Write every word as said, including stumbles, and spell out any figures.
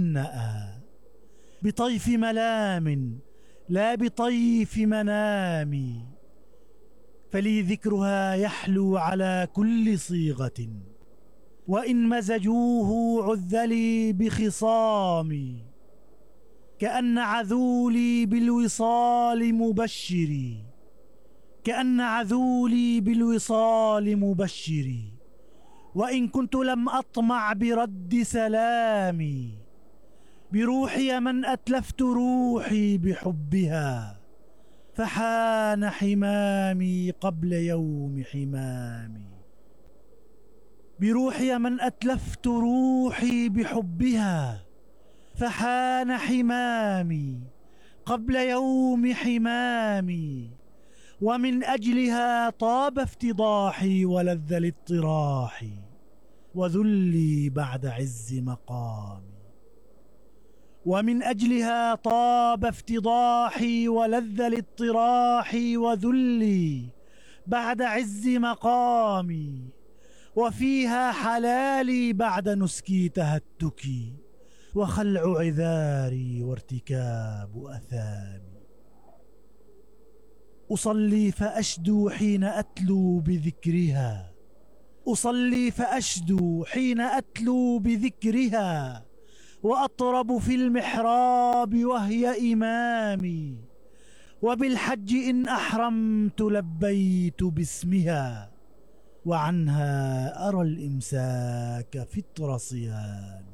هنأ بطيف ملام لا بطيف منام، فلي ذكرها يحلو على كل صيغة، وإن مزجوه عذلي بخصام، كأن عذولي بالوصال مبشري، كأن عذولي بالوصال مبشري، وإن كنت لم أطمع برد سلامي، بروحي من أتلفت روحي بحبها، فحان حمامي قبل يوم حمامي. بروحي من أتلفت روحي بحبها، فحان حمامي قبل يوم حمامي، ومن أجلها طاب افتضاحي ولذ الاضطراح، وذلي بعد عز مقامي. ومن أجلها طاب افتضاحي ولذ الاضطراح، وذلي بعد عز مقامي، وفيها حلالي بعد نسكي تهتكي، وخلع عذاري وارتكاب أثامي. أصلي فأشدو حين أتلو بذكرها، أصلي فأشدو حين أتلو بذكرها، وأطرب في المحراب وهي إمامي، وبالحج إن أحرمت لبيت باسمها، وعنها أرى الإمساك فطر صيامي.